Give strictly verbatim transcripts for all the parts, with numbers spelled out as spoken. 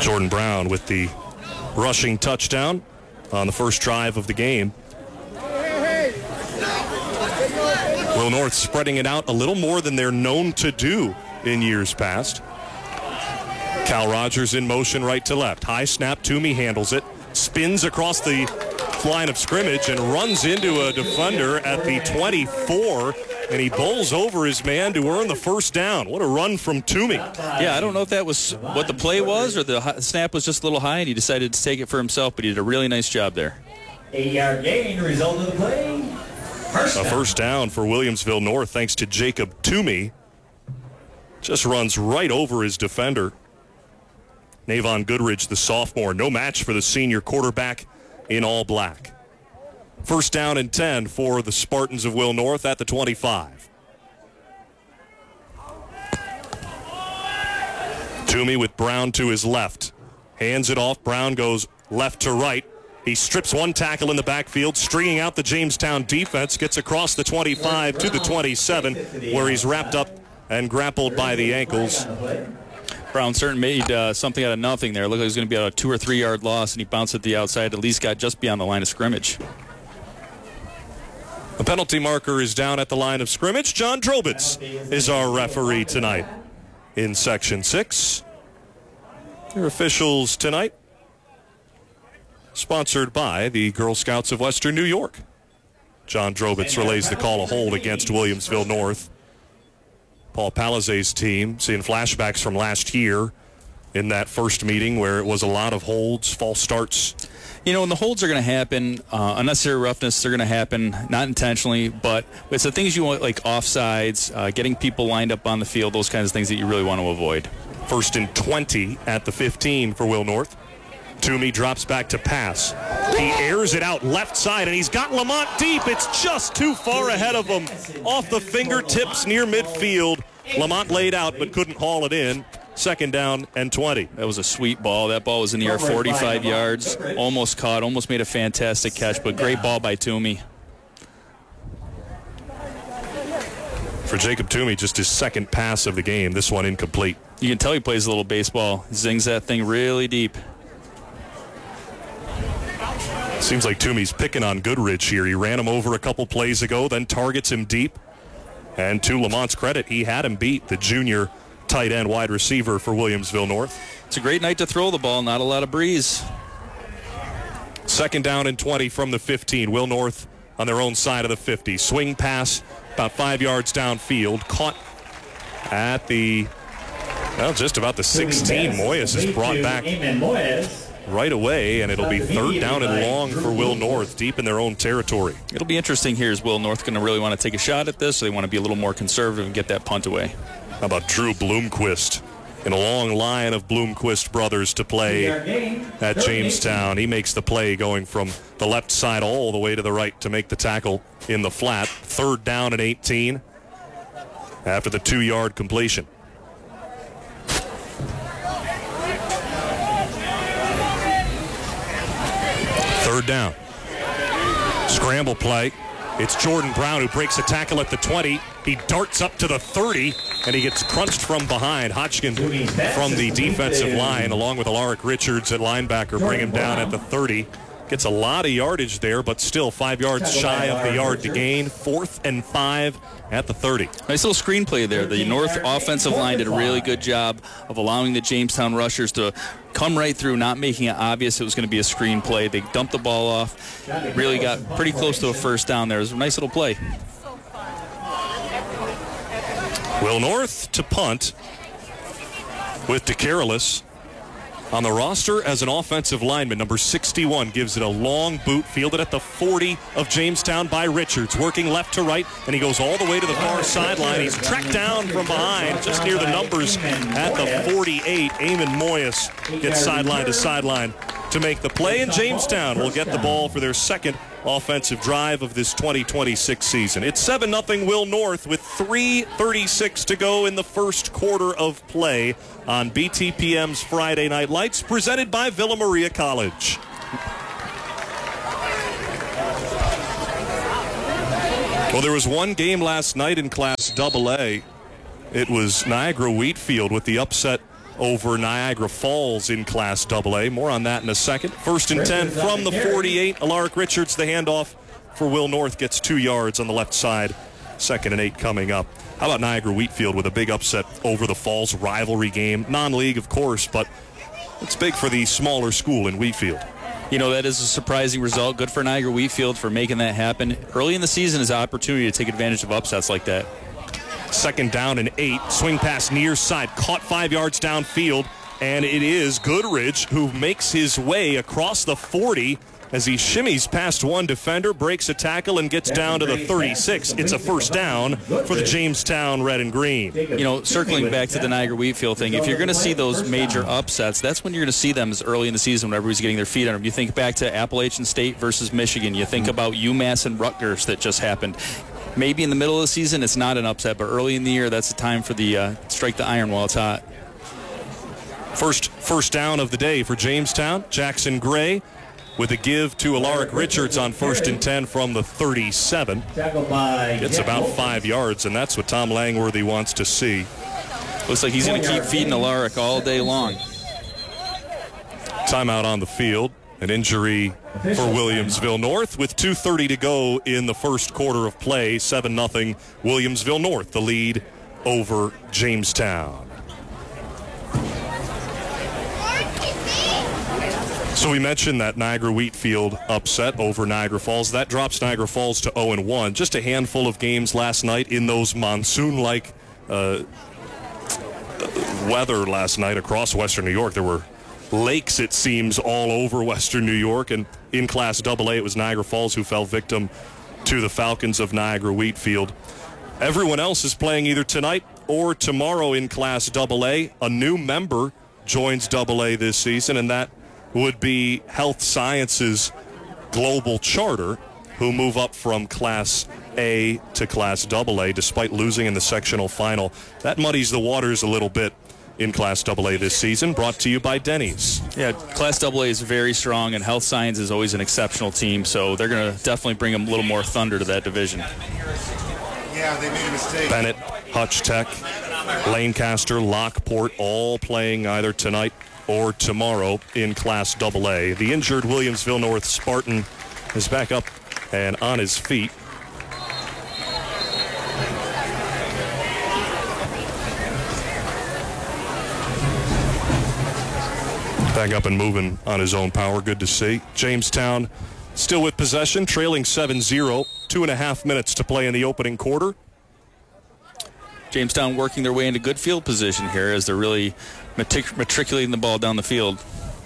Jordan Brown with the rushing touchdown on the first drive of the game. Will North spreading it out a little more than they're known to do in years past. Cal Rogers in motion right to left. High snap, Toomey handles it, spins across the line of scrimmage and runs into a defender at the twenty-four, and he bowls over his man to earn the first down. What a run from Toomey. Yeah, I don't know if that was what the play was or the snap was just a little high and he decided to take it for himself, but he did a really nice job there. Eight-yard gain, result of the play. First a first down for Williamsville North thanks to Jacob Toomey. Just runs right over his defender. Navon Goodridge, the sophomore, no match for the senior quarterback in all black. First down and ten for the Spartans of Will North at the twenty-five. Toomey with Brown to his left. Hands it off. Brown goes left to right. He strips one tackle in the backfield, stringing out the Jamestown defense, gets across the twenty-five to the twenty-seven, where he's wrapped up and grappled by the ankles. Brown certainly made uh, something out of nothing there. It looked like it was going to be a two or three yard loss, and he bounced at the outside, at least got just beyond the line of scrimmage. The penalty marker is down at the line of scrimmage. John Drobitz is our referee tonight in Section six. Your officials tonight, sponsored by the Girl Scouts of Western New York. John Drobitz relays the call, a hold against Williamsville North. Paul Palaze's team seeing flashbacks from last year in that first meeting where it was a lot of holds, false starts. You know, and the holds are going to happen, uh, unnecessary roughness, they're going to happen, not intentionally, but it's the things you want, like offsides, uh, getting people lined up on the field, those kinds of things that you really want to avoid. First and twenty at the fifteen for Will North. Toomey drops back to pass. He airs it out left side, and he's got Lamont deep. It's just too far ahead of him. Off the fingertips near midfield. Lamont laid out but couldn't haul it in. Second down and twenty. That was a sweet ball. That ball was in the air forty-five yards. Almost caught, almost made a fantastic catch, but great ball by Toomey. For Jacob Toomey, just his second pass of the game. This one incomplete. You can tell he plays a little baseball. He zings that thing really deep. Seems like Toomey's picking on Goodridge here. He ran him over a couple plays ago, then targets him deep. And to Lamont's credit, he had him beat, the junior tight end wide receiver for Williamsville North. It's a great night to throw the ball, not a lot of breeze. Second down and twenty from the fifteen. Will North on their own side of the fifty. Swing pass about five yards downfield. Caught at the, well, just about the sixteen. Moyes is brought back right away, and it'll be third down and long for Will North, deep in their own territory. It'll be interesting here. Is Will North going to really want to take a shot at this, or they want to be a little more conservative and get that punt away? How about Drew Bloomquist in a long line of Bloomquist brothers to play at Jamestown? He makes the play going from the left side all the way to the right to make the tackle in the flat. Third down and eighteen after the two-yard completion. Third down. Scramble play. It's Jordan Brown who breaks a tackle at the twenty. He darts up to the thirty, and he gets crunched from behind. Hodgkin from the defensive line, along with Alaric Richards at linebacker, bring him down at the thirty. Gets a lot of yardage there, but still five yards shy of the yard to gain. Fourth and five at the thirty. Nice little screenplay there. The North offensive line did a really good job of allowing the Jamestown rushers to come right through, not making it obvious it was going to be a screenplay. They dumped the ball off, really got pretty close to a first down there. It was a nice little play. Will North to punt with DeCarolis on the roster as an offensive lineman. Number sixty-one gives it a long boot, fielded at the forty of Jamestown by Richards, working left to right, and he goes all the way to the far sideline. He's tracked down from behind, just near the numbers at the forty-eight. Eamon Moyes gets sideline to sideline to make the play, and Jamestown will get the ball for their second offensive drive of this twenty twenty-six season. It's seven nothing Will North with three thirty-six to go in the first quarter of play on B T P M's Friday Night Lights, presented by Villa Maria College. Well, there was one game last night in Class double A. It was Niagara Wheatfield with the upset over Niagara Falls in Class double A. More on that in a second. First and ten from the forty-eight. Alaric Richards, the handoff for Will North, gets two yards on the left side. Second and eight coming up. How about Niagara Wheatfield with a big upset over the Falls rivalry game? Non-league, of course, but it's big for the smaller school in Wheatfield. You know, that is a surprising result. Good for Niagara Wheatfield for making that happen. Early in the season is an opportunity to take advantage of upsets like that. Second down and eight. Swing pass near side. Caught five yards downfield. And it is Goodrich who makes his way across the forty as he shimmies past one defender, breaks a tackle, and gets down to the thirty-six. It's a first down for the Jamestown Red and Green. You know, circling back to the Niagara Wheatfield thing, if you're going to see those major upsets, that's when you're going to see them as early in the season when everybody's getting their feet on them. You think back to Appalachian State versus Michigan. You think about UMass and Rutgers that just happened. Maybe in the middle of the season, it's not an upset, but early in the year, that's the time for the uh, strike the iron while it's hot. First first down of the day for Jamestown. Jackson Gray with a give to Alaric Richards on first and ten from the thirty-seven. It's about five yards, and that's what Tom Langworthy wants to see. Looks like he's going to keep feeding Alaric all day long. Timeout on the field. An injury for Williamsville North with two thirty to go in the first quarter of play. seven nothing Williamsville North, the lead over Jamestown. So we mentioned that Niagara Wheatfield upset over Niagara Falls. That drops Niagara Falls to oh and one. Just a handful of games last night in those monsoon-like uh, weather last night across Western New York. There were lakes, it seems, all over Western New York. And in Class double A, it was Niagara Falls who fell victim to the Falcons of Niagara Wheatfield. Everyone else is playing either tonight or tomorrow in Class double A. A new member joins double A this season, and that would be Health Sciences Global Charter, who move up from Class A to Class double A despite losing in the sectional final. That muddies the waters a little bit in Class double A this season, brought to you by Denny's. Yeah, Class double A is very strong, and Health Science is always an exceptional team, so they're going to definitely bring a little more thunder to that division. Yeah, they made a mistake. Bennett, Hutch Tech, Lancaster, Lockport, all playing either tonight or tomorrow in Class double A. The injured Williamsville North Spartan is back up and on his feet. Back up and moving on his own power. Good to see. Jamestown still with possession, trailing seven zero. Two and a half minutes to play in the opening quarter. Jamestown working their way into good field position here as they're really matric- matriculating the ball down the field.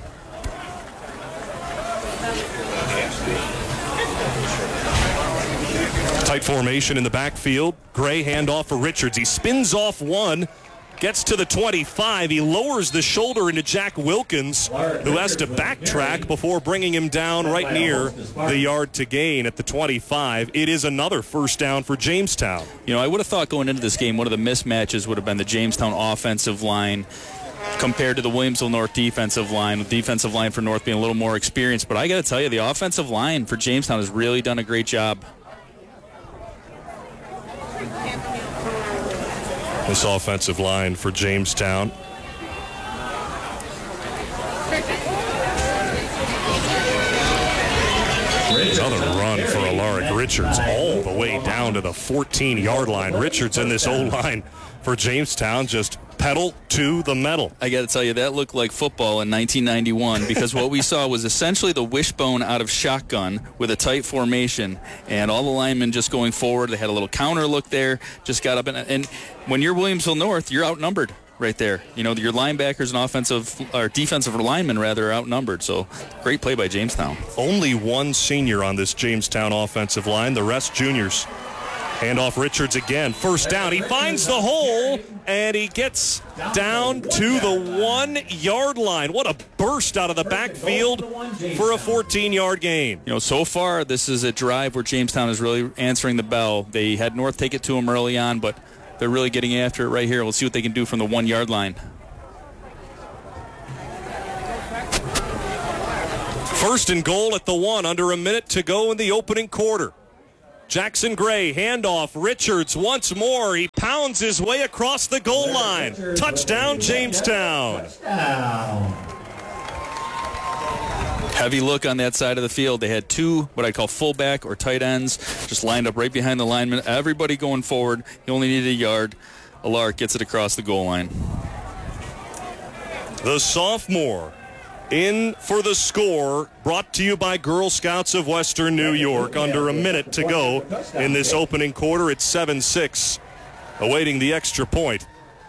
Tight formation in the backfield. Gray handoff for Richards. He spins off one. Gets to the twenty-five. He lowers the shoulder into Jack Wilkins, who has to backtrack before bringing him down right near the yard to gain at the twenty-five. It is another first down for Jamestown. You know, I would have thought going into this game, one of the mismatches would have been the Jamestown offensive line compared to the Williamsville North defensive line, the defensive line for North being a little more experienced. But I got to tell you, the offensive line for Jamestown has really done a great job. This offensive line for Jamestown. Another run for Alaric Richards all the way down to the fourteen-yard line. Richards in this O-line for Jamestown just pedal to the metal. I got to tell you, that looked like football in nineteen ninety-one because what we saw was essentially the wishbone out of shotgun with a tight formation, and all the linemen just going forward. They had a little counter look there, just got up. And, and when you're Williamsville North, you're outnumbered right there. You know, your linebackers and offensive or defensive linemen, rather, are outnumbered. So great play by Jamestown. Only one senior on this Jamestown offensive line, the rest juniors. Handoff Richards again. First down. He finds the hole, and he gets down to the one-yard line. What a burst out of the backfield for a fourteen-yard gain. You know, so far, this is a drive where Jamestown is really answering the bell. They had North take it to them early on, but they're really getting after it right here. We'll see what they can do from the one-yard line. First and goal at the one, under a minute to go in the opening quarter. Jackson Gray, handoff, Richards once more. He pounds his way across the goal line. Touchdown, Jamestown. Heavy look on that side of the field. They had two, what I call fullback or tight ends, just lined up right behind the lineman. Everybody going forward. He only needed a yard. Alark gets it across the goal line. The sophomore in for the score, brought to you by Girl Scouts of Western New York. Under a minute to go in this opening quarter. It's seven six, awaiting the extra point.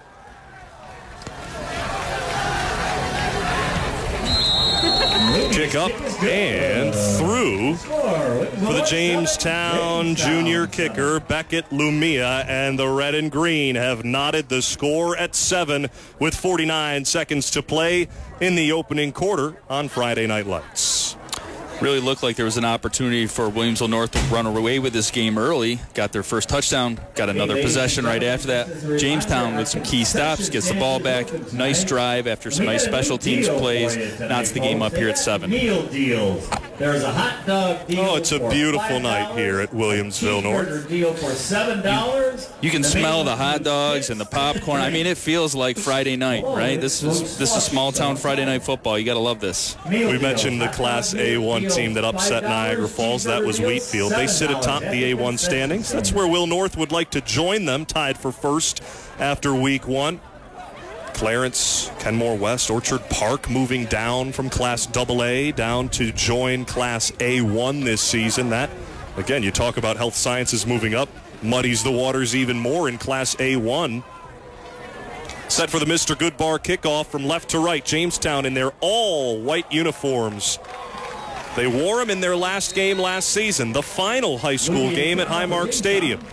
Kick up and through for the Jamestown junior kicker, Beckett Lumia, and the red and green have knotted the score at seven with forty-nine seconds to play in the opening quarter on Friday Night Lights. Really looked like there was an opportunity for Williamsville North to run away with this game early. Got their first touchdown, got another possession right after that. Jamestown with some key stops, gets the ball back. Nice drive after some nice special teams plays. Knocks the game up here at seven. There's a hot dog deal. Oh, it's a beautiful night here at Williamsville North. Deal for seven dollars. You, you can smell the hot dogs and the popcorn. I mean, it feels like Friday night, right? This is this is small town Friday night football. You got to love this. We mentioned the Class A one team that upset Niagara Falls. That was Wheatfield. They sit atop the A one standings. That's where Will North would like to join them, tied for first after week one. Clarence, Kenmore West, Orchard Park moving down from Class double A down to join Class A one this season. That, again, you talk about health sciences moving up, muddies the waters even more in Class A one. Set for the Mister Goodbar kickoff from left to right. Jamestown in their all-white uniforms. They wore them in their last game last season, the final high school game at Highmark Stadium.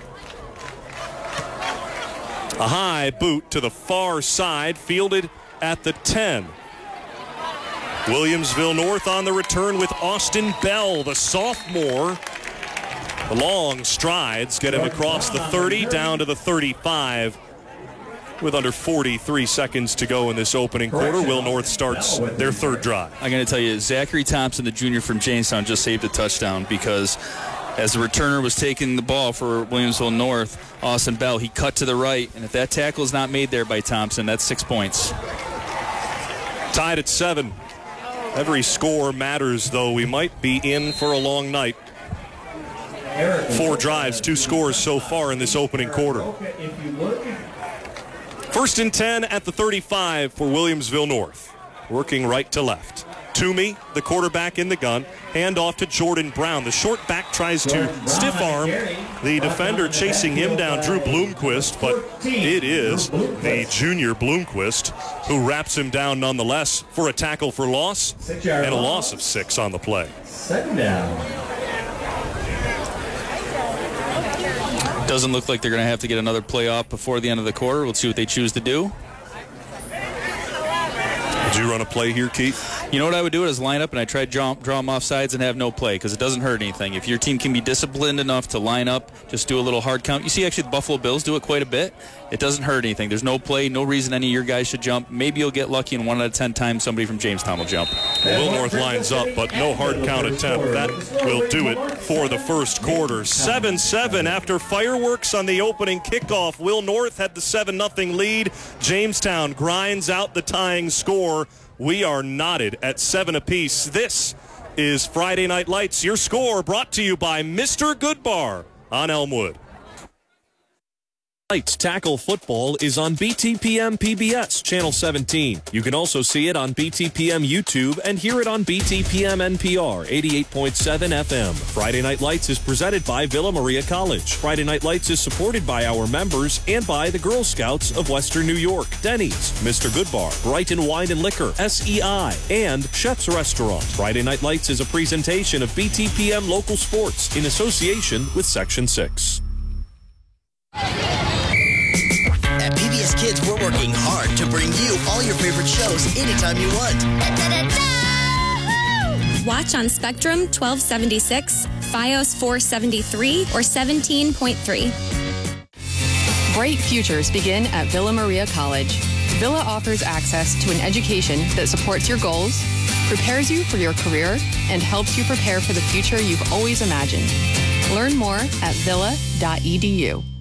A high boot to the far side, fielded at the ten. Williamsville North on the return with Austin Bell, the sophomore. The long strides get him across the thirty, down to the thirty-five. With under forty-three seconds to go in this opening quarter, Will North starts their third drive. I'm going to tell you, Zachary Thompson, the junior from Jamestown, just saved a touchdown because as the returner was taking the ball for Williamsville North, Austin Bell, he cut to the right, and if that tackle is not made there by Thompson, that's six points. Tied at seven. Every score matters, though. We might be in for a long night. Four drives, two scores so far in this opening quarter. First and ten at the thirty-five for Williamsville North. Working right to left. Toomey, the quarterback in the gun. Hand off to Jordan Brown. The short back tries to stiff arm the defender chasing him down, Drew Bloomquist, but it is the junior Bloomquist who wraps him down nonetheless for a tackle for loss and a loss of six on the play. Second down. Doesn't look like they're going to have to get another play off before the end of the quarter. We'll see what they choose to do. Would you run a play here, Keith? You know what I would do is line up and I try to draw, draw them off sides and have no play because it doesn't hurt anything. If your team can be disciplined enough to line up, just do a little hard count. You see actually the Buffalo Bills do it quite a bit. It doesn't hurt anything. There's no play, no reason any of your guys should jump. Maybe you'll get lucky and one out of ten times somebody from Jamestown will jump. Will North lines up, but no hard count attempt. That will do it for the first quarter. seven seven after fireworks on the opening kickoff. Will North had the seven nothing lead. Jamestown grinds out the tying score. We are knotted at seven apiece. This is Friday Night Lights. Your score brought to you by Mister Goodbar on Elmwood. Lights Tackle Football is on B T P M P B S Channel seventeen. You can also see it on B T P M YouTube and hear it on B T P M N P R eighty-eight point seven F M. Friday Night Lights is presented by Villa Maria College. Friday Night Lights is supported by our members and by the Girl Scouts of Western New York, Denny's, Mister Goodbar, Brighton Wine and Liquor, S E I, and Chef's Restaurant. Friday Night Lights is a presentation of B T P M Local Sports in association with Section six. At P B S Kids, we're working hard to bring you all your favorite shows anytime you want. Watch on Spectrum twelve seventy-six, Fios four seventy-three, or seventeen point three. Bright futures begin at Villa Maria College. Villa offers access to an education that supports your goals, prepares you for your career, and helps you prepare for the future you've always imagined. Learn more at villa dot e d u.